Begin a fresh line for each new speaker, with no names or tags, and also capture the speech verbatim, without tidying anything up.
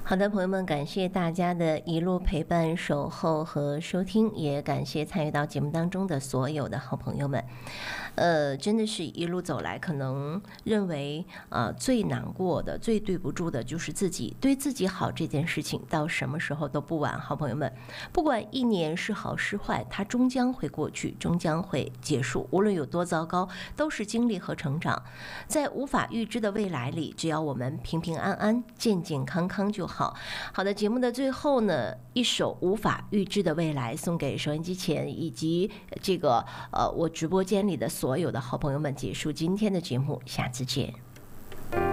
好的，朋友们，感谢大家的一路陪伴、守候和收听，也感谢参与到节目当中的所有的好朋友们。呃，真的是一路走来，可能认为呃最难过的、最对不住的就是自己，对自己好这件事情，到什么时候都不晚。好朋友们，不管一年是好是坏，它终将会过去，终将会结束。无论有多糟糕，都是经历和成长。在无法预知的未来里，只要我们平平安安、健健康康就好。好的，节目的最后呢，一首无法预知的未来送给收音机前以及这个呃我直播间里的所有的好朋友们，结束今天的节目，下次见。